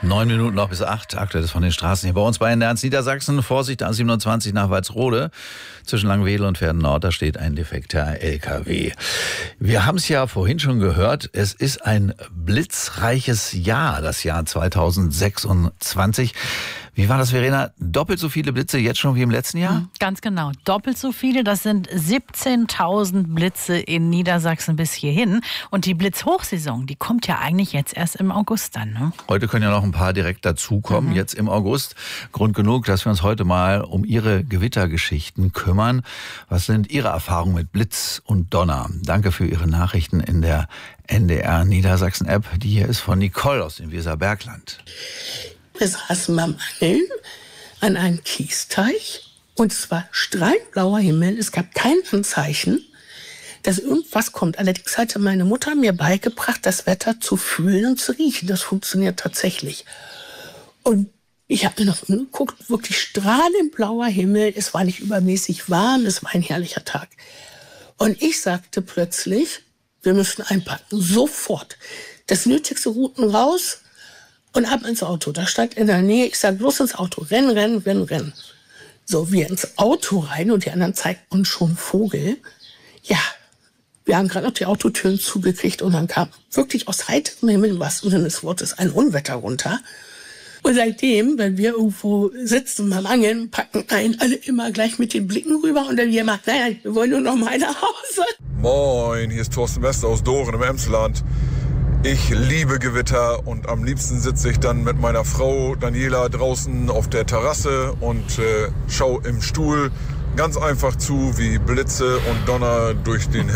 9 Minuten noch bis 8. Aktuelles von den Straßen hier bei uns bei Ernst Niedersachsen. Vorsicht, A27 nach Walsrode. Zwischen Langwedel und Pferden-Nord, da steht ein defekter LKW. Wir haben es ja vorhin schon gehört, es ist ein blitzreiches Jahr, das Jahr 2026. Wie war das, Verena? Doppelt so viele Blitze jetzt schon wie im letzten Jahr? Ganz genau, doppelt so viele. Das sind 17.000 Blitze in Niedersachsen bis hierhin. Und die Blitzhochsaison, die kommt ja eigentlich jetzt erst im August dann. Ne? Heute können ja noch ein paar direkt dazukommen, jetzt im August. Grund genug, dass wir uns heute mal um Ihre Gewittergeschichten kümmern. Was sind Ihre Erfahrungen mit Blitz und Donner? Danke für Ihre Nachrichten in der NDR Niedersachsen-App. Die hier ist von Nicole aus dem Weserbergland. Wir saßen beim Angeln an einem Kiesteich und es war strahlend blauer Himmel. Es gab kein Anzeichen, dass irgendwas kommt. Allerdings hatte meine Mutter mir beigebracht, das Wetter zu fühlen und zu riechen. Das funktioniert tatsächlich. Und ich habe mir noch angeguckt, wirklich strahlend blauer Himmel. Es war nicht übermäßig warm, es war ein herrlicher Tag. Und ich sagte plötzlich, wir müssen einpacken, sofort. Das Nötigste, Routen raus. Und ab ins Auto. Da stand in der Nähe, ich sage, los ins Auto, rennen. So, wir ins Auto rein und die anderen zeigten uns schon Vogel. Ja, wir haben gerade noch die Autotüren zugekriegt und dann kam wirklich aus heiterem Himmel, im wahrsten Sinne des Wortes, ein Unwetter runter. Und seitdem, wenn wir irgendwo sitzen beim Angeln, packen einen alle immer gleich mit den Blicken rüber und dann jemand, nein, wir wollen nur noch mal nach Hause. Moin, hier ist Thorsten Wester aus Doren im Emsland. Ich liebe Gewitter und am liebsten sitze ich dann mit meiner Frau Daniela draußen auf der Terrasse und schaue im Stuhl ganz einfach zu, wie Blitze und Donner durch den